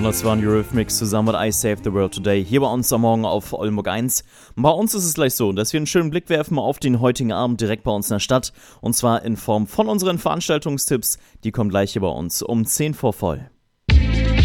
Und das waren Eurythmics zusammen mit I Save the World Today hier bei uns am Morgen auf Oldenburg 1. Bei uns ist es gleich so, dass wir einen schönen Blick werfen auf den heutigen Abend direkt bei uns in der Stadt. Und zwar in Form von unseren Veranstaltungstipps. Die kommen gleich hier bei uns um 10 vor voll.